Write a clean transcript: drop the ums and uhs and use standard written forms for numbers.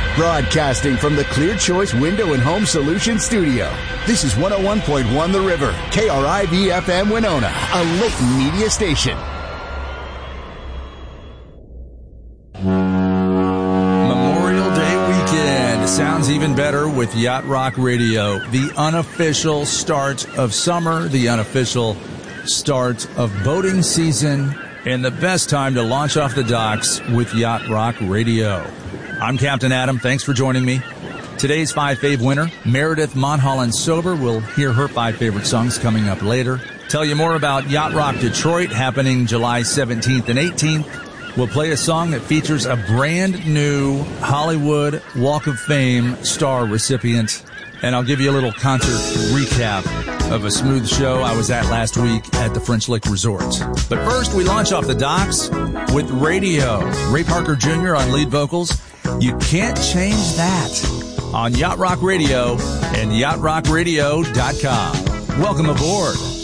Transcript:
Broadcasting from the Clear Choice Window and Home Solutions studio. This is 101.1 The River, KRIV-FM Winona, a Layton media station. Memorial Day weekend sounds even better with Yacht Rock Radio. The unofficial start of summer, the unofficial start of boating season, and the best time to launch off the docks with Yacht Rock Radio. I'm Captain Adam. Thanks for joining me. Today's 5 Fave winner, Meredith Monholland Sober. We'll hear her 5 favorite songs coming up later. Tell you more about Yacht Rock Detroit happening July 17th and 18th. We'll play a song that features a brand new Hollywood Walk of Fame star recipient. And I'll give you a little concert recap of a smooth show I was at last week at the French Lick Resort. But first, we launch off the docks with Radio. Ray Parker Jr. on lead vocals. You can't change that on Yacht Rock Radio and yachtrockradio.com. Welcome aboard.